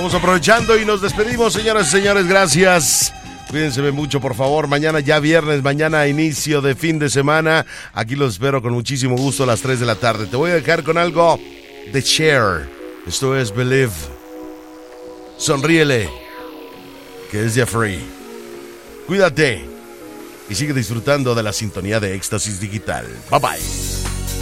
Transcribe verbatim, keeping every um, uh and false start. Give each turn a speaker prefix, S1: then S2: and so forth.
S1: Vamos aprovechando y nos despedimos, señoras y señores. Gracias. Cuídense mucho, por favor. Mañana ya viernes, mañana inicio de fin de semana. Aquí los espero con muchísimo gusto a las tres de la tarde. Te voy a dejar con algo de Cher. Esto es Believe. Sonríele, que es Jeffrey. Cuídate y sigue disfrutando de la sintonía de Éxtasis Digital. Bye bye.